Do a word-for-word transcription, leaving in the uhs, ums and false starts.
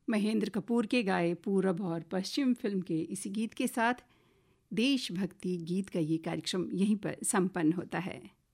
महेंद्र कपूर के गाए पूरब और पश्चिम फिल्म के इसी गीत के साथ देशभक्ति गीत का ये कार्यक्रम यहीं पर संपन्न होता है।